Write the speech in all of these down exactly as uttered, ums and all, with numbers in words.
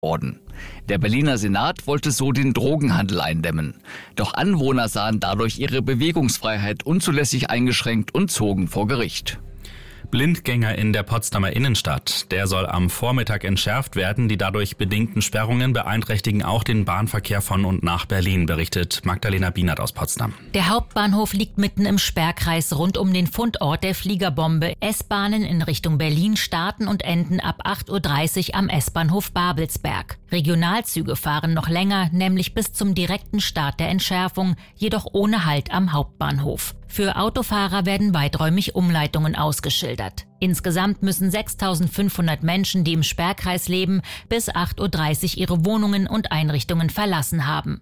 worden. Der Berliner Senat wollte so den Drogenhandel eindämmen. Doch Anwohner sahen dadurch ihre Bewegungsfreiheit unzulässig eingeschränkt und zogen vor Gericht. Blindgänger in der Potsdamer Innenstadt. Der soll am Vormittag entschärft werden. Die dadurch bedingten Sperrungen beeinträchtigen auch den Bahnverkehr von und nach Berlin, berichtet Magdalena Bienert aus Potsdam. Der Hauptbahnhof liegt mitten im Sperrkreis rund um den Fundort der Fliegerbombe. S-Bahnen in Richtung Berlin starten und enden ab acht Uhr dreißig am S-Bahnhof Babelsberg. Regionalzüge fahren noch länger, nämlich bis zum direkten Start der Entschärfung, jedoch ohne Halt am Hauptbahnhof. Für Autofahrer werden weiträumig Umleitungen ausgeschildert. Insgesamt müssen sechstausendfünfhundert Menschen, die im Sperrkreis leben, bis acht Uhr dreißig ihre Wohnungen und Einrichtungen verlassen haben.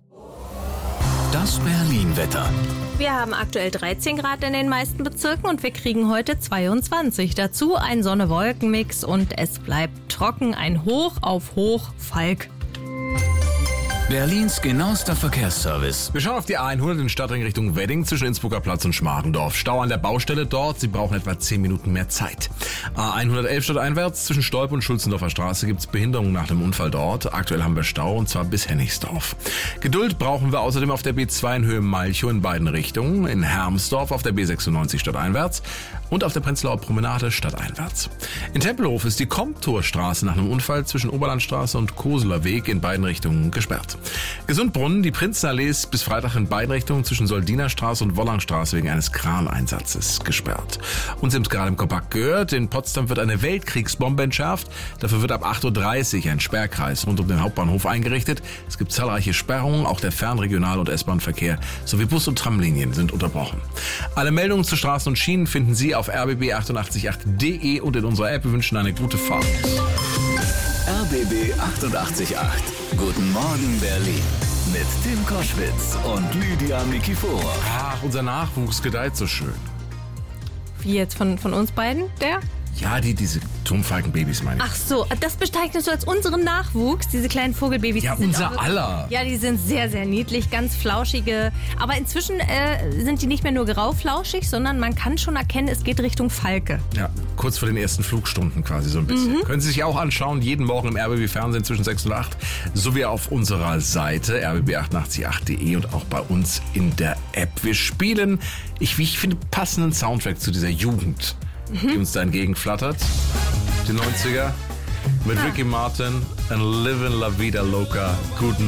Das Berlin-Wetter. Wir haben aktuell dreizehn Grad in den meisten Bezirken und wir kriegen heute zweiundzwanzig. Dazu ein Sonne-Wolken-Mix und es bleibt trocken, ein Hoch auf Hoch Falk. Berlins genauester Verkehrsservice. Wir schauen auf die A hundert in Stadtring Richtung Wedding zwischen Innsbrucker Platz und Schmarendorf. Stau an der Baustelle dort, Sie brauchen etwa zehn Minuten mehr Zeit. A hundertelf stadteinwärts zwischen Stolp und Schulzendorfer Straße gibt es Behinderungen nach dem Unfall dort. Aktuell haben wir Stau und zwar bis Hennigsdorf. Geduld brauchen wir außerdem auf der B zwei in Höhe Malchow in beiden Richtungen, in Hermsdorf auf der B sechsundneunzig stadteinwärts und auf der Prenzlauer Promenade stadteinwärts. In Tempelhof ist die Komptorstraße nach einem Unfall zwischen Oberlandstraße und Koseler Weg in beiden Richtungen gesperrt. Gesundbrunnen, die Prinzenallee ist bis Freitag in beiden Richtungen zwischen Soldinerstraße und Wollangstraße wegen eines Kraneinsatzes gesperrt. Und Sie haben es gerade im Kompakt gehört, in Potsdam wird eine Weltkriegsbombe entschärft. Dafür wird ab acht Uhr dreißig ein Sperrkreis rund um den Hauptbahnhof eingerichtet. Es gibt zahlreiche Sperrungen, auch der Fernregional- und S-Bahn-Verkehr sowie Bus- und Tramlinien sind unterbrochen. Alle Meldungen zu Straßen und Schienen finden Sie auf r b b achtundachtzig acht punkt d e und in unserer App. Wir wünschen eine gute Fahrt. R B B achtundachtzig Komma acht. Guten Morgen Berlin. Mit Tim Koschwitz und Lydia Mikifour. Ach, unser Nachwuchs gedeiht so schön. Wie jetzt von, von uns beiden, der? Ja, die, diese Turmfalkenbabys meine ich. Ach so, das bezeichnest du als unseren Nachwuchs, diese kleinen Vogelbabys. Ja, die sind unser auch, aller. Ja, die sind sehr, sehr niedlich, ganz flauschige. Aber inzwischen äh, sind die nicht mehr nur grau-flauschig, sondern man kann schon erkennen, es geht Richtung Falke. Ja, kurz vor den ersten Flugstunden quasi so ein bisschen. Mhm. Können Sie sich auch anschauen, jeden Morgen im R B B Fernsehen zwischen sechs und acht, sowie auf unserer Seite r b b achtundachtzig acht punkt d e und auch bei uns in der App. Wir spielen, ich, wie ich finde, passenden Soundtrack zu dieser Jugend, die uns da entgegenflattert. Die neunziger mit Ricky Martin and Livin' La Vida Loca. Guten